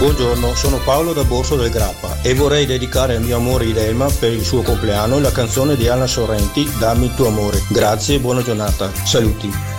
Buongiorno, sono Paolo da Borso del Grappa e vorrei dedicare al mio amore Idelma per il suo compleanno la canzone di Anna Sorrenti, Dammi il tuo amore. Grazie e buona giornata. Saluti.